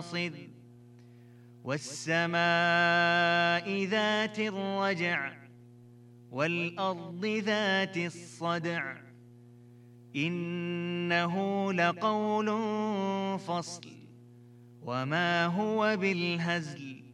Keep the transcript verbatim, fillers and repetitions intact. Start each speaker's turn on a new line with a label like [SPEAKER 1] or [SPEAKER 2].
[SPEAKER 1] والسماء ذات الرجع والأرض ذات الصدع إنه لقول فصل وما هو بالهزل